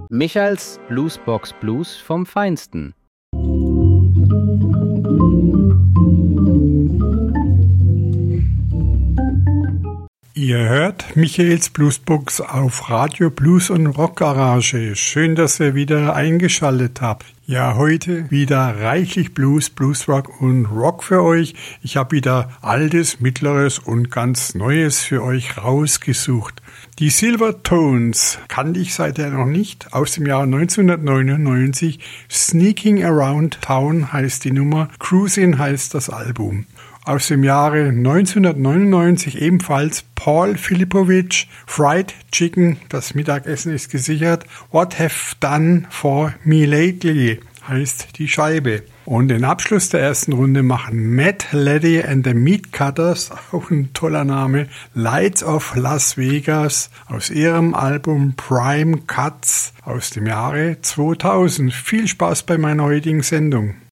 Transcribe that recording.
Michaels Bluesbox Blues vom Feinsten. Ihr hört Michaels Bluesbox auf Radio Blues und Rock Garage. Schön, dass ihr wieder eingeschaltet habt. Ja, heute wieder reichlich Blues, Bluesrock und Rock für euch. Ich habe wieder Altes, Mittleres und ganz Neues für euch rausgesucht. Die Silvertones kannte ich seither noch nicht, aus dem Jahr 1999. Sneaking Around Town heißt die Nummer, Cruisin' heißt das Album. Aus dem Jahre 1999 ebenfalls Paul Filipovic, Fried Chicken, das Mittagessen ist gesichert. What Have Done For Me Lately heißt die Scheibe. Und den Abschluss der ersten Runde machen Matt Leddy and the Meat Cutters, auch ein toller Name, Lights of Las Vegas aus ihrem Album Prime Cuts aus dem Jahre 2000. Viel Spaß bei meiner heutigen Sendung.